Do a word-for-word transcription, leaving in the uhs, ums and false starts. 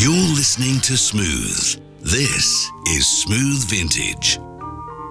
You're listening to Smooth. This is Smooth Vintage.